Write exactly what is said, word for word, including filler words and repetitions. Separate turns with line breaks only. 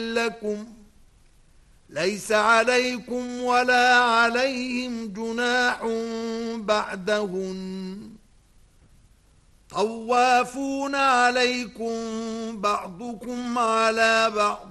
لكم ليس عليكم ولا عليهم جناح بعدهن طوافون عليكم بعضكم على بعض